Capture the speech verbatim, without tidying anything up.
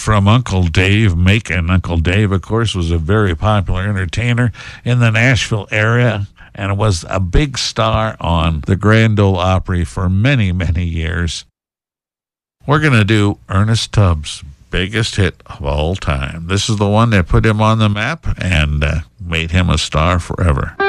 from Uncle Dave Macon. Uncle Dave, of course, was a very popular entertainer in the Nashville area and was a big star on the Grand Ole Opry for many, many years. We're going to do Ernest Tubbs' biggest hit of all time. This is the one that put him on the map and uh, made him a star forever.